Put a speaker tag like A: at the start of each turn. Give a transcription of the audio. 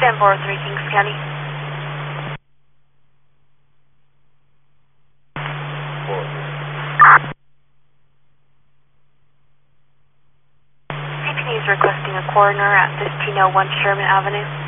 A: 1043 Kings County. CPD is requesting a coroner at 1501 Sherman Avenue.